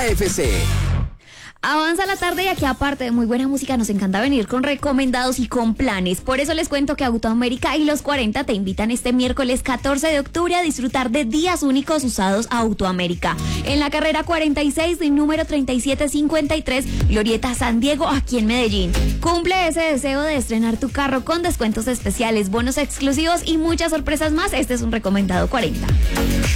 KFC. Avanza la tarde y aquí, aparte de muy buena música, nos encanta venir con recomendados y con planes. Por eso les cuento que Autoamérica y los 40 te invitan este miércoles 14 de octubre a disfrutar de días únicos usados a Autoamérica. En la carrera 46 del número 3753, Glorieta San Diego, aquí en Medellín. Cumple ese deseo de estrenar tu carro con descuentos especiales, bonos exclusivos y muchas sorpresas más. Este es un recomendado 40.